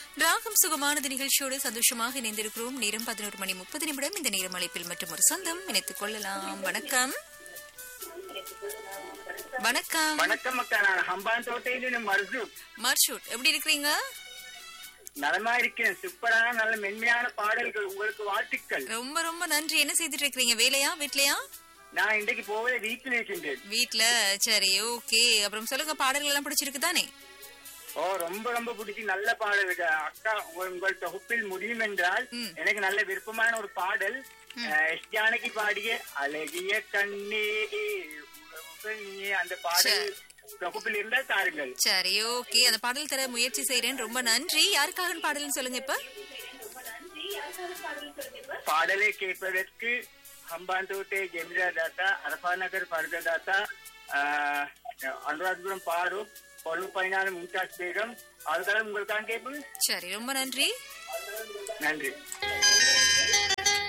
ராகம் சுகமானது நிகழ்ச்சியோடு சந்தோஷமாக இணைந்திருக்கிறோம். நேரம் 11:30 இந்த நேரம் அழைப்பில் மற்றும் ஒரு சொந்தம் இணைத்துக் கொள்ளலாம். வணக்கம். வணக்கம். வணக்கம் அக்கா, நான் ஹம்பான் தோட்டையில மர்ஷூட், எப்படி இருக்கிறீங்க? நலமா இருக்கேன். சூப்பரான நல்ல மென்மையான பாடல்கள், உங்களுக்கு வாழ்த்துக்கள். ரொம்ப ரொம்ப நன்றி. என்ன செய்துட்டு இருக்கீங்க? வேலையா வீட்லயா? நான் இன்றைக்கு போவே வீட்டில் இருக்கின்றேன். வீட்ல. சரி, ஓகே. அப்புறம் சொல்லுங்க, பாடல்கள் எல்லாம் பிடிச்சிருக்கு தானே? ரொம்ப ரொம்ப பிடிச்சி நல்ல பாடல்கள் அக்கா. உங்கள் தொகுப்பில் முடியும் என்றால் எனக்கு நல்ல விருப்பமான ஒரு பாடல் எஸ் ஜானகி பாடிய அழகிய கண்ணே அந்த பாடல் தொகுப்பில் இருந்தால் தாருங்கள். சரி, ஓகே. அந்த பாடல் தர முயற்சி செய்யறேன். ரொம்ப நன்றி. யாருக்காக பாடல்னு சொல்லுங்க. இப்ப பாடலை கேட்பதற்கு ஹம்பாந்தோட்டை ஜெமிரா தாத்தா, அரபா நகர் பர்தா தாத்தா, அனுராதபுரம் பாரூக், பொண்ணு பையனான மும்தாஜ் பேகம், அதுக்காக உங்களுக்காக கேட்பு. சரி, ரொம்ப நன்றி. நன்றி.